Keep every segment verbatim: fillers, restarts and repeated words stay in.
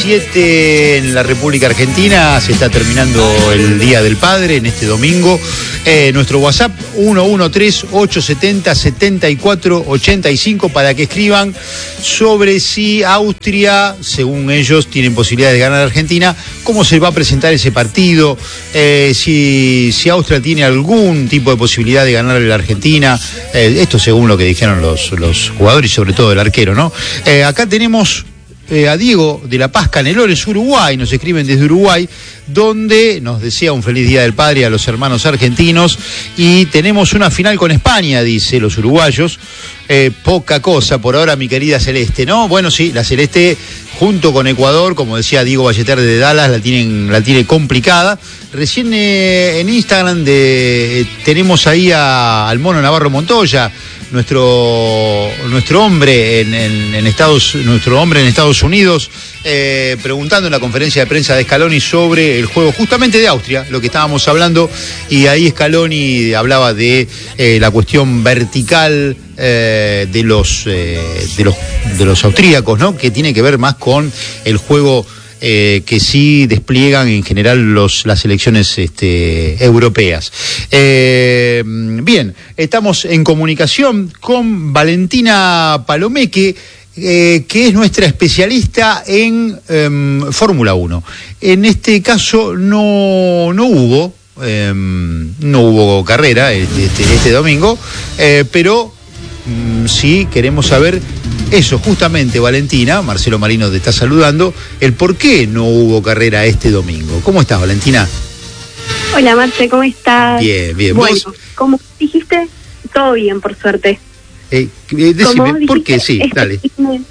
diecisiete en la República Argentina. Se está terminando el Día del Padre en este domingo. Eh, nuestro WhatsApp uno uno tres, ocho siete cero, siete cuatro ocho cinco para que escriban sobre si Austria, según ellos, tienen posibilidades de ganar a Argentina, cómo se va a presentar ese partido, eh, si, si Austria tiene algún tipo de posibilidad de ganar a la Argentina, eh, esto según lo que dijeron los, los jugadores y sobre todo el arquero, ¿no? Eh, acá tenemos eh, a Diego de La Paz, Canelones, Uruguay, nos escriben desde Uruguay, donde nos desea un feliz Día del Padre a los hermanos argentinos, y tenemos una final con España, dice los uruguayos. Eh, poca cosa por ahora, mi querida Celeste, ¿no? Bueno, sí, la Celeste junto con Ecuador, como decía Diego Balleter de Dallas, la tienen, la tiene complicada. Recién eh, en Instagram de, eh, tenemos ahí a, al Mono Navarro Montoya, nuestro nuestro hombre en, en, en Estados nuestro hombre en Estados Unidos, eh, preguntando en la conferencia de prensa de Scaloni sobre el juego justamente de Austria, lo que estábamos hablando, y ahí Scaloni hablaba de eh, la cuestión vertical eh, de los eh, de los de los austríacos, ¿no? Que tiene que ver más con el juego Eh, que sí despliegan en general los, las elecciones este, europeas. Eh, bien, estamos en comunicación con Valentina Palomeque, eh, que es nuestra especialista en eh, Fórmula uno. En este caso no, no hubo, eh, no hubo carrera este, este, este domingo, eh, pero mm, sí queremos saber eso, justamente, Valentina, Marcelo Marino te está saludando, el por qué no hubo carrera este domingo. ¿Cómo estás, Valentina? Hola, Marce, ¿cómo estás? Bien, bien. Bueno, ¿Vos? como dijiste, todo bien, por suerte. Eh, eh, decime, dijiste, ¿por qué? Sí, este dale. Fin...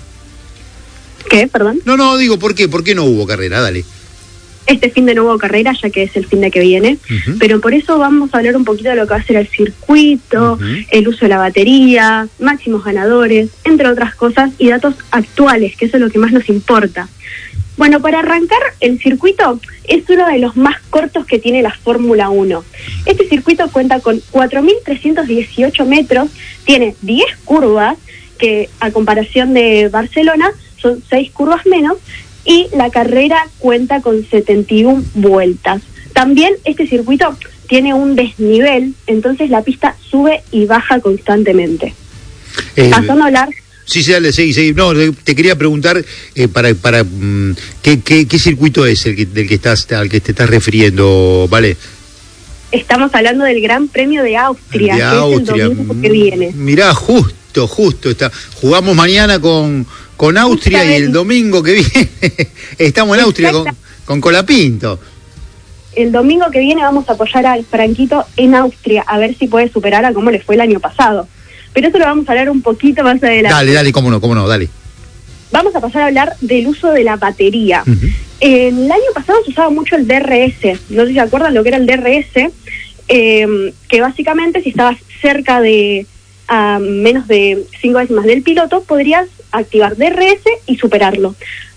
¿Qué? Perdón. No, no, digo, ¿por qué? ¿Por qué no hubo carrera? Dale. Este fin de no hubo carrera, ya que es el fin de que viene, uh-huh. Pero por eso vamos a hablar un poquito de lo que va a ser el circuito, uh-huh. El uso de la batería, máximos ganadores, entre otras cosas, y datos actuales, que eso es lo que más nos importa. Bueno, para arrancar, el circuito es uno de los más cortos que tiene la Fórmula uno. Este circuito cuenta con cuatro mil trescientos dieciocho metros, tiene diez curvas, que a comparación de Barcelona son seis curvas menos, y la carrera cuenta con setenta y una vueltas. También este circuito tiene un desnivel, entonces la pista sube y baja constantemente. Eh, Pasando a hablar... Sí, sí, dale, sí, sí. No, te quería preguntar eh, para para mm, ¿qué, qué, qué circuito es el que, del que estás al que te estás refiriendo, ¿vale? Estamos hablando del Gran Premio de Austria, de que Austria. es el domingo que viene. Mirá, justo, justo está. Jugamos mañana con con Austria y el domingo que viene estamos en Austria con, con Colapinto. El domingo que viene vamos a apoyar al Franquito en Austria, a ver si puede superar a cómo le fue el año pasado. Pero eso lo vamos a hablar un poquito más adelante. Dale, dale, cómo no, cómo no, dale. Vamos a pasar a hablar del uso de la batería. Uh-huh. El año pasado se usaba mucho el D R S, no sé si se acuerdan lo que era el D R S, eh, que básicamente si estabas cerca de a menos de cinco décimas del piloto, podrías activar D R S y superarlo.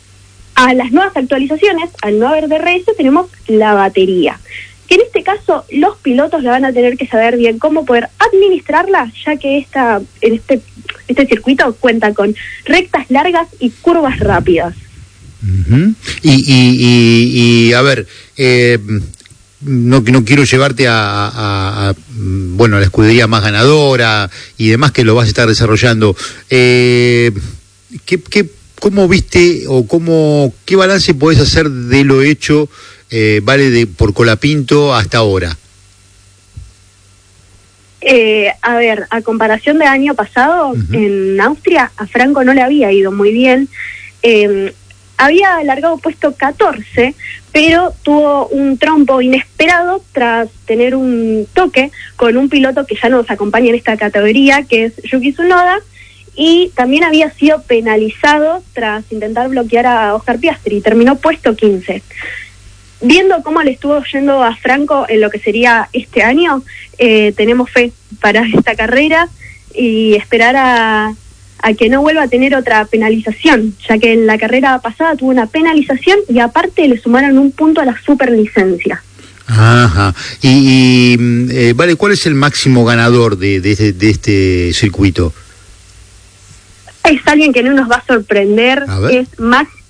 A las nuevas actualizaciones, al no haber D R S, tenemos la batería, que en este caso los pilotos la van a tener que saber bien cómo poder administrarla, ya que esta, en este, este circuito cuenta con rectas largas y curvas rápidas. Uh-huh. y, y, y, y a ver, eh, no, no quiero llevarte a, a, a, bueno, a la escudería más ganadora y demás, que lo vas a estar desarrollando. Eh, ¿qué, qué, ¿Cómo viste o cómo qué balance podés hacer de lo hecho, eh, vale, de por Colapinto hasta ahora? Eh, a ver, a comparación del año pasado, uh-huh. En Austria a Franco no le había ido muy bien. Eh, había alargado puesto catorce, pero tuvo un trompo inesperado tras tener un toque con un piloto que ya nos acompaña en esta categoría, que es Yuki Tsunoda, y también había sido penalizado tras intentar bloquear a Oscar Piastri, terminó puesto quince. Viendo cómo le estuvo yendo a Franco en lo que sería este año, eh, tenemos fe para esta carrera y esperar a, a que no vuelva a tener otra penalización, ya que en la carrera pasada tuvo una penalización y aparte le sumaron un punto a la superlicencia. Ajá. Y, y eh, vale, ¿cuál es el máximo ganador de, de, de, de este circuito? Es alguien que no nos va a sorprender, a es Max Verstappen.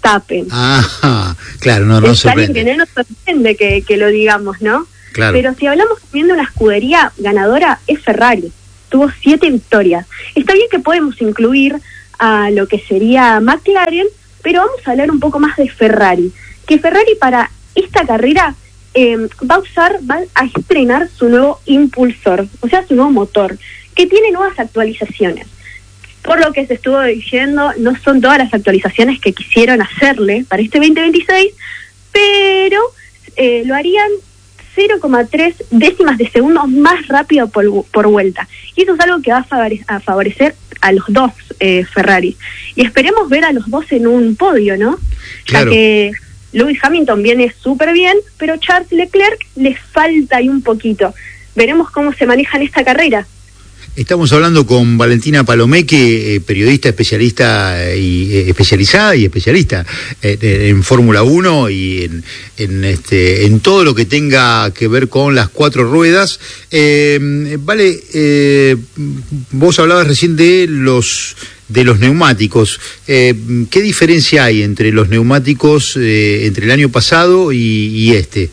Verstappen. Ah, claro, no, no es sorprende. alguien que no nos sorprende que, que lo digamos, ¿no? Claro. Pero si hablamos también de una escudería ganadora, es Ferrari. Tuvo siete victorias. Está bien que podemos incluir a lo que sería McLaren, pero vamos a hablar un poco más de Ferrari. Que Ferrari para esta carrera eh, va a usar, va a estrenar su nuevo impulsor, o sea, su nuevo motor, que tiene nuevas actualizaciones. Por lo que se estuvo diciendo, no son todas las actualizaciones que quisieron hacerle para este veinte veintiséis, pero eh, lo harían cero coma tres décimas de segundo más rápido por, por vuelta. Y eso es algo que va a, favore- a favorecer a los dos eh, Ferrari. Y esperemos ver a los dos en un podio, ¿no? Claro. Ya que Lewis Hamilton viene súper bien, pero Charles Leclerc le falta ahí un poquito. Veremos cómo se maneja en esta carrera. Estamos hablando con Valentina Palomeque, eh, periodista especialista y eh, especializada y especialista eh, en Fórmula uno y en, en este en todo lo que tenga que ver con las cuatro ruedas. Eh, vale, eh, vos hablabas recién de los de los neumáticos. Eh, ¿Qué diferencia hay entre los neumáticos eh, entre el año pasado y, y este?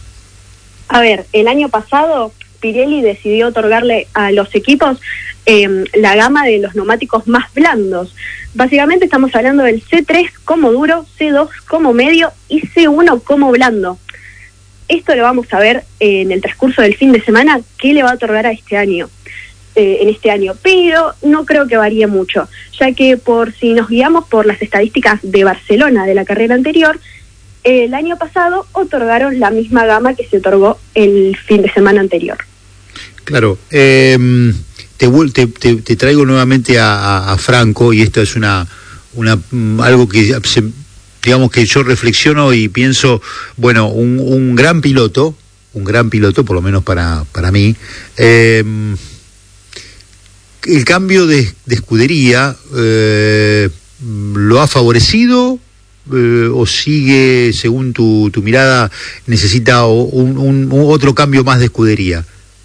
A ver, el año pasado Pirelli decidió otorgarle a los equipos eh, la gama de los neumáticos más blandos. Básicamente estamos hablando del C tres como duro, C dos como medio y C uno como blando. Esto lo vamos a ver eh, en el transcurso del fin de semana, qué le va a otorgar a este año, eh, en este año, pero no creo que varíe mucho, ya que por si nos guiamos por las estadísticas de Barcelona de la carrera anterior, el año pasado otorgaron la misma gama que se otorgó el fin de semana anterior. Claro, eh, te, te, te, te traigo nuevamente a, a, a Franco, y esto es una, una algo que se, digamos que yo reflexiono y pienso, bueno, un, un gran piloto, un gran piloto, por lo menos para, para mí, eh, el cambio de, de escudería eh, lo ha favorecido. Eh, o sigue, según tu, tu mirada, necesita un, un, un otro cambio más de escudería?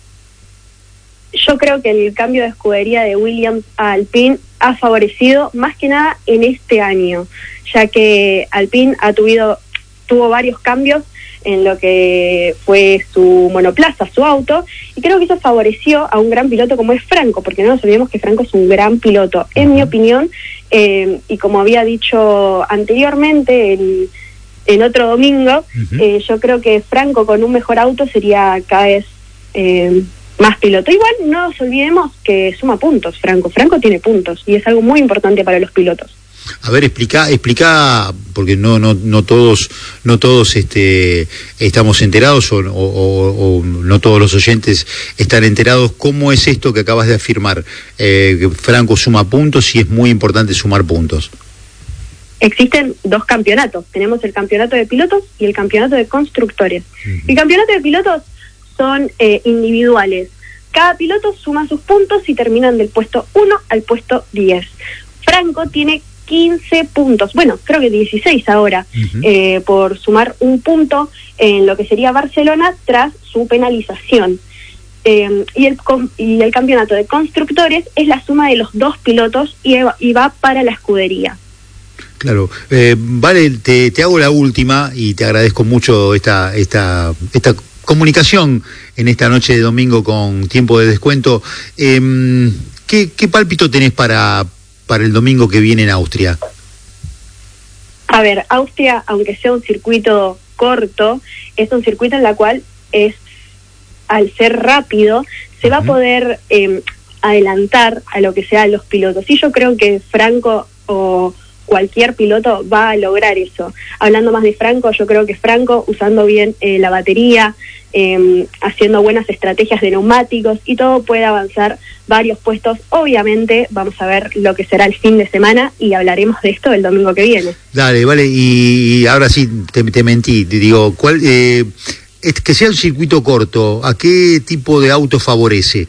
Yo creo que el cambio de escudería de Williams a Alpine ha favorecido más que nada en este año, ya que Alpine ha tuvido, tuvo varios cambios en lo que fue su monoplaza, su auto, y creo que eso favoreció a un gran piloto como es Franco, porque no nos olvidemos que Franco es un gran piloto, en mi opinión, eh, y como había dicho anteriormente el, en otro domingo, uh-huh. eh, yo creo que Franco con un mejor auto sería cada vez eh, más piloto. Igual no nos olvidemos que suma puntos Franco, Franco tiene puntos, y es algo muy importante para los pilotos. A ver, explica, explica, porque no, no, no todos, no todos, este, estamos enterados o, o, o, o no todos los oyentes están enterados. ¿Cómo es esto que acabas de afirmar? Eh, que Franco suma puntos y es muy importante sumar puntos. Existen dos campeonatos. Tenemos el campeonato de pilotos y el campeonato de constructores. Uh-huh. El campeonato de pilotos son eh, individuales. Cada piloto suma sus puntos y terminan del puesto uno al puesto diez. Franco tiene quince puntos, bueno, creo que dieciséis ahora, uh-huh. eh, por sumar un punto en lo que sería Barcelona tras su penalización. Eh, y, el, y el campeonato de constructores es la suma de los dos pilotos y, y va para la escudería. Claro, eh, vale, te, te hago la última y te agradezco mucho esta, esta, esta comunicación en esta noche de domingo con tiempo de descuento. Eh, ¿qué, qué pálpito tenés para para el domingo que viene en Austria? A ver, Austria, aunque sea un circuito corto, es un circuito en la cual es, al ser rápido, se uh-huh. va a poder eh, adelantar a lo que sean los pilotos. Y yo creo que Franco o cualquier piloto va a lograr eso. Hablando más de Franco, yo creo que Franco, usando bien eh, la batería, eh, haciendo buenas estrategias de neumáticos y todo, puede avanzar varios puestos. Obviamente vamos a ver lo que será el fin de semana y hablaremos de esto el domingo que viene. Dale, vale, y, y ahora sí te, te mentí, te digo, ¿cuál, eh, es que sea un circuito corto, ¿a qué tipo de auto favorece?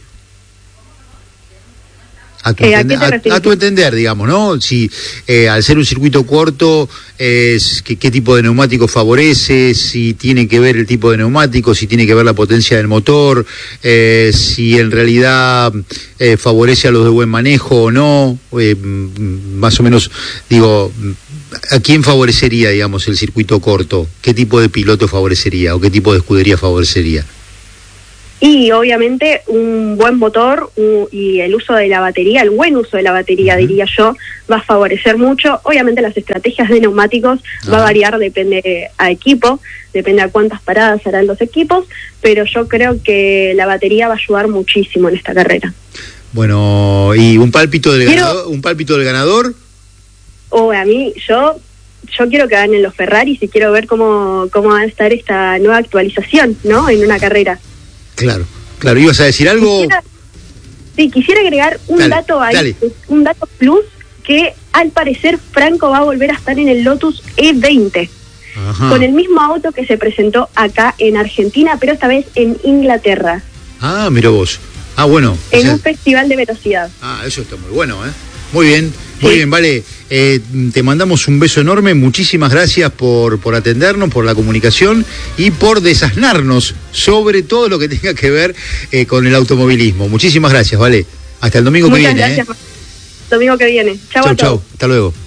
A tu, eh, entender, a, a tu entender, digamos, ¿no? Si eh, al ser un circuito corto, eh, ¿qué, qué tipo de neumático favorece? Si tiene que ver el tipo de neumático, si tiene que ver la potencia del motor, eh, si en realidad eh, favorece a los de buen manejo o no, eh, más o menos, digo, ¿A quién favorecería, digamos, el circuito corto? ¿Qué tipo de piloto favorecería o qué tipo de escudería favorecería? Y obviamente un buen motor un, y el uso de la batería, el buen uso de la batería, uh-huh. diría yo, va a favorecer mucho. Obviamente las estrategias de neumáticos uh-huh. va a variar, depende a equipo, depende a cuántas paradas harán los equipos, pero yo creo que la batería va a ayudar muchísimo en esta carrera. Bueno, ¿y un pálpito del Quiero, ganador? ¿Un pálpito del ganador? O oh, a mí, yo... Yo quiero que ganen los Ferraris y quiero ver cómo, cómo va a estar esta nueva actualización, ¿no? En una carrera. Claro, claro. ¿Ibas a decir algo? Quisiera, sí, quisiera agregar un dale, dato ahí, dale. un dato plus, que al parecer Franco va a volver a estar en el Lotus E veinte. Ajá. Con el mismo auto que se presentó acá en Argentina, pero esta vez en Inglaterra. Ah, mira vos. Ah, bueno. En o sea, un festival de velocidad. Ah, eso está muy bueno, ¿eh? Muy bien. Muy sí. bien, Vale, eh, te mandamos un beso enorme, muchísimas gracias por, por atendernos, por la comunicación y por desasnarnos sobre todo lo que tenga que ver eh, con el automovilismo. Muchísimas gracias, Vale. Hasta el domingo Muchas que viene. Gracias. ¿eh? Domingo que viene. Chau, chau, chau. Hasta luego.